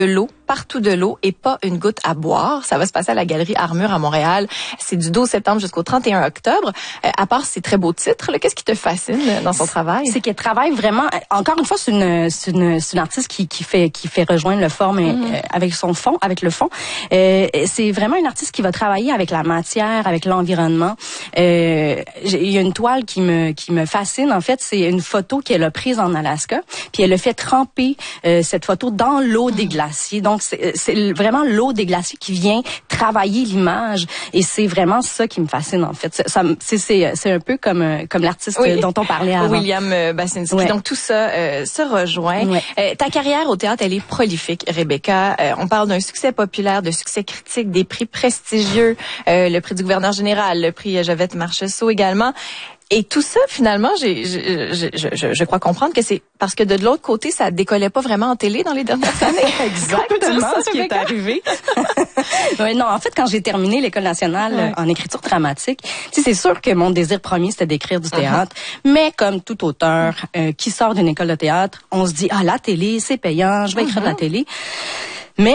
de l'eau, partout de l'eau et pas une goutte à boire. Ça va se passer à la Galerie Armure à Montréal. C'est du 12 septembre jusqu'au 31 octobre. À part ces très beaux titres, là, qu'est-ce qui te fascine dans son travail? C'est qu'elle travaille vraiment, encore une fois, c'est une artiste qui fait rejoindre le fond, mais avec le fond. C'est vraiment une artiste qui va travailler avec la matière, avec l'environnement. Il y a une toile qui me fascine. En fait, c'est une photo qu'elle a prise en Alaska, puis elle a fait tremper cette photo dans l'eau des glaciers. Donc, c'est vraiment l'eau des glaciers qui vient travailler l'image. Et c'est vraiment ça qui me fascine, en fait. C'est un peu comme l'artiste dont on parlait avant. William Basinski. Ouais. Donc, tout ça se rejoint. Ouais. Ta carrière au théâtre, elle est prolifique, Rebecca. On parle d'un succès populaire, de succès critique, des prix prestigieux, le prix du gouverneur général, le prix Jovette Marcheseau également. Et tout ça, finalement, je crois comprendre que c'est parce que de l'autre côté, ça décollait pas vraiment en télé dans les dernières années. Exactement ce qui est arrivé. Ouais, non, en fait, quand j'ai terminé l'École nationale en écriture dramatique, c'est sûr que mon désir premier, c'était d'écrire du théâtre. Mais comme tout auteur qui sort d'une école de théâtre, on se dit, la télé, c'est payant, je vais écrire de la télé. Mais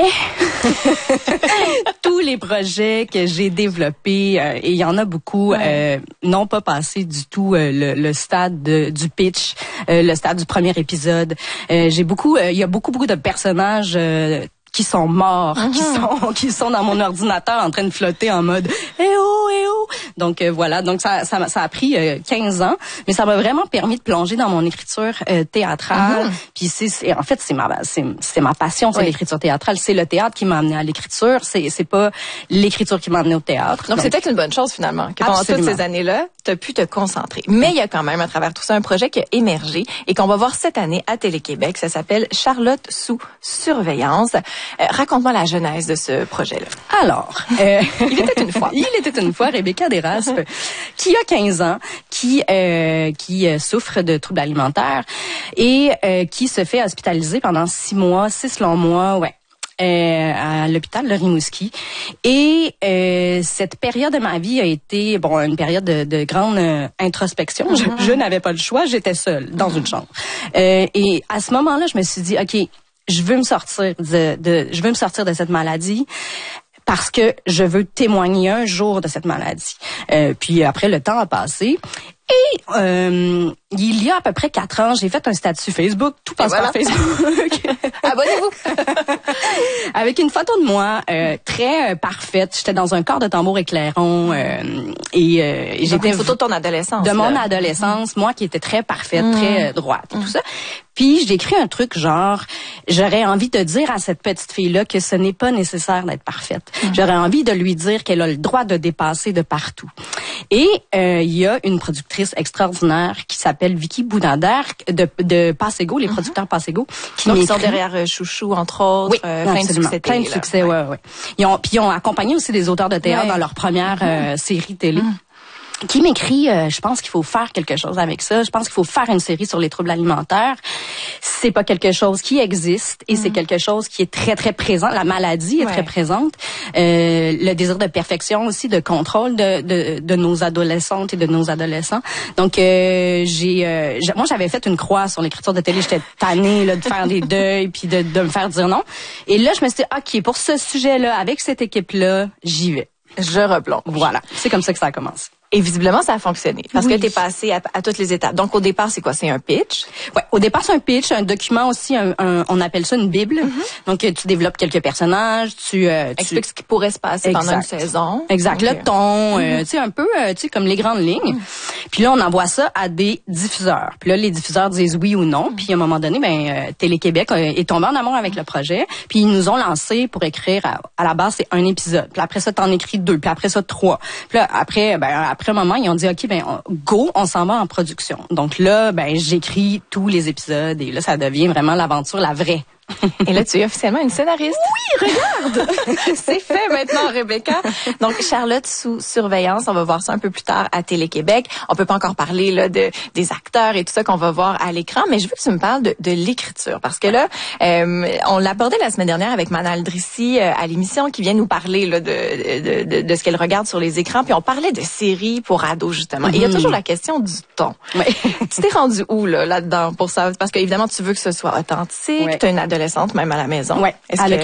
tous les projets que j'ai développés, et il y en a beaucoup, n'ont pas passé du tout le stade du pitch, le stade du premier épisode. Il y a beaucoup de personnages qui sont morts, qui sont dans mon ordinateur en train de flotter en mode eh oh. Donc voilà, donc ça a pris 15 ans, mais ça m'a vraiment permis de plonger dans mon écriture théâtrale. Puis en fait c'est ma passion, c'est l'écriture théâtrale, c'est le théâtre qui m'a amené à l'écriture, c'est pas l'écriture qui m'a amené au théâtre. Donc c'est peut-être une bonne chose finalement que pendant toutes ces années-là, tu as pu te concentrer. Mais il y a quand même à travers tout ça un projet qui a émergé et qu'on va voir cette année à Télé-Québec, ça s'appelle Charlotte sous surveillance. Raconte-moi la genèse de ce projet-là. Alors, il était une fois Rebecca Desraspes, qui a 15 ans, qui souffre de troubles alimentaires et qui se fait hospitaliser pendant 6 longs mois, à l'hôpital de Rimouski. Et cette période de ma vie a été une période de grande introspection. Je n'avais pas le choix, j'étais seule dans une chambre. Et à ce moment-là, je me suis dit OK, je veux me sortir de cette maladie parce que je veux témoigner un jour de cette maladie. Puis après, le temps a passé. Et il y a à peu près 4 ans, j'ai fait un statut Facebook. Tout passe par Facebook. Abonnez-vous. Avec une photo de moi très parfaite. J'étais dans un corps de tambour éclairons. Et j'étais une photo de ton adolescence. De mon adolescence, moi qui était très parfaite, très droite et tout ça. Puis j'ai écrit un truc genre, j'aurais envie de dire à cette petite fille-là que ce n'est pas nécessaire d'être parfaite. J'aurais envie de lui dire qu'elle a le droit de dépasser de partout. Et il y a une productrice extraordinaire qui s'appelle Vicky Boudin-Dair de Passego, les producteurs Passego, qui sont derrière Chouchou entre autres, plein de succès, ouais. Ils ont accompagné aussi des auteurs de théâtre dans leur première série télé. Qui m'écrit, je pense qu'il faut faire quelque chose avec ça. Je pense qu'il faut faire une série sur les troubles alimentaires. C'est pas quelque chose qui existe et c'est quelque chose qui est très, très présent. La maladie est très présente. Le désir de perfection aussi, de contrôle de nos adolescentes et de nos adolescents. Donc, moi, j'avais fait une croix sur l'écriture de télé. J'étais tannée de faire des deuils puis de me faire dire non. Et là, je me suis dit, OK, pour ce sujet-là, avec cette équipe-là, j'y vais. Je replonge. Voilà. C'est comme ça que ça a commencé. Et visiblement, ça a fonctionné. Parce que t'es passé à toutes les étapes. Donc, au départ, c'est quoi? C'est un pitch? Ouais. Au départ, c'est un pitch, un document aussi, on appelle ça une bible. Donc, tu développes quelques personnages, tu expliques ce qui pourrait se passer pendant une saison. Exact. Le ton, tu sais, un peu, tu sais, comme les grandes lignes. Puis là, on envoie ça à des diffuseurs. Puis là, les diffuseurs disent oui ou non. Puis à un moment donné, Télé-Québec est tombé en amour avec le projet. Puis ils nous ont lancé pour écrire, à la base, c'est un épisode. Puis après ça, t'en écris 2. Puis après ça, 3. Puis là, après un moment, ils ont dit, OK, go, on s'en va en production. Donc là, j'écris tous les épisodes et là, ça devient vraiment l'aventure, la vraie. Et là, tu es officiellement une scénariste. Oui, regarde! C'est fait maintenant, Rebecca. Donc, Charlotte sous surveillance, on va voir ça un peu plus tard à Télé-Québec. On peut pas encore parler là des acteurs et tout ça qu'on va voir à l'écran, mais je veux que tu me parles de l'écriture. Parce que là, on l'abordait la semaine dernière avec Manal Drissi à l'émission qui vient nous parler là, de ce qu'elle regarde sur les écrans. Puis on parlait de séries pour ados, justement. Et il y a toujours la question du ton. Tu t'es rendu où là-dedans pour ça? Parce qu'évidemment, tu veux que ce soit authentique. Tu as une adolescente même à la maison. Ouais. Elle a